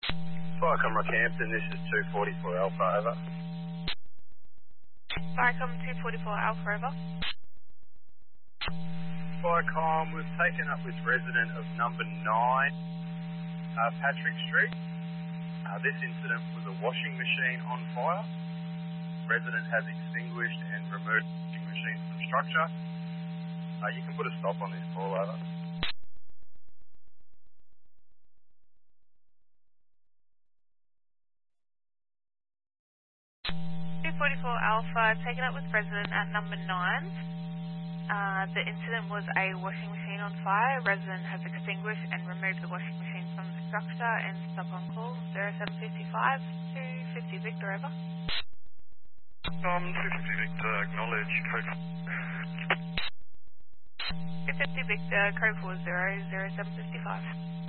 Welcome, Rockhampton. This is 244 Alpha, over. Vicom 244 Alpha over. Vicom, we've taken up with resident of number 9, Patrick Street. This incident was a washing machine on fire. Resident has extinguished and removed the washing machine from structure. You can put a stop on this call, over. 244 Alpha, taken up with resident at number 9. The incident was a washing machine on fire. Resident has extinguished and removed the washing machine from the structure and stop on call 0755 250 Victor, over. 250 Victor, acknowledge, code 250 Victor, code 40 0755.